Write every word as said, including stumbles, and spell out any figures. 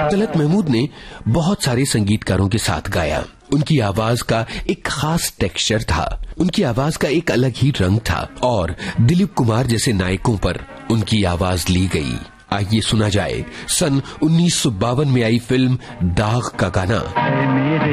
तलत महमूद ने बहुत सारे संगीतकारों के साथ गाया। उनकी आवाज का एक खास टेक्सचर था, उनकी आवाज का एक अलग ही रंग था और दिलीप कुमार जैसे नायकों पर उनकी आवाज ली गई। आइए सुना जाए सन उन्नीस सौ बावन में आई फिल्म दाग का गाना।